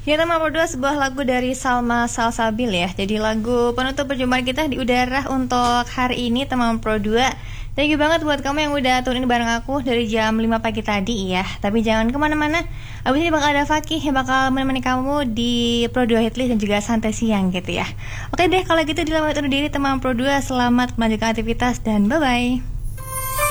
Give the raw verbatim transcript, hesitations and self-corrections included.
Ya teman berdua, sebuah lagu dari Salma Salsabil ya. Jadi lagu penutup perjumpaan kita di udara untuk hari ini teman Pro dua. Thank you banget buat kamu yang udah tune in bareng aku dari jam lima pagi tadi ya. Tapi jangan kemana-mana, abis ini bakal ada Fakih yang bakal menemani kamu di Pro dua Hitlist dan juga Santai Siang gitu ya. Oke deh, kalau gitu dilamat undur diri teman Pro dua. Selamat melanjutkan aktivitas dan bye-bye.